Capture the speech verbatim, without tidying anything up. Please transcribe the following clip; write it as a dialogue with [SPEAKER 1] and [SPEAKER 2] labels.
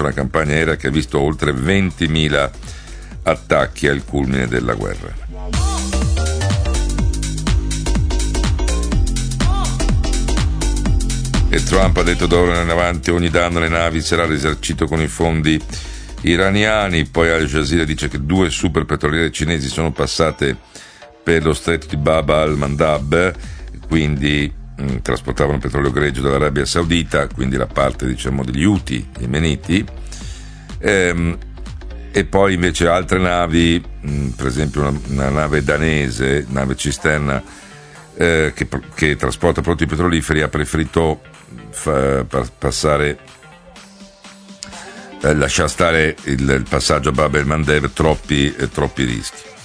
[SPEAKER 1] durante una campagna aerea che ha visto oltre ventimila attacchi al culmine della guerra. E Trump ha detto: da ora in avanti ogni danno alle navi sarà risarcito con i fondi iraniani. Poi Al Jazeera dice che due super petroliere cinesi sono passate per lo stretto di Bab al-Mandab, quindi mh, trasportavano petrolio greggio dall'Arabia Saudita, quindi la parte, diciamo, degli Houthi yemeniti. Ehm, e poi invece altre navi, mh, per esempio una, una nave danese, nave cisterna, eh, che, che trasporta prodotti petroliferi, ha preferito fa, pa, passare eh, lasciare stare il, il passaggio a Bab el-Mandeb, troppi, eh, troppi rischi.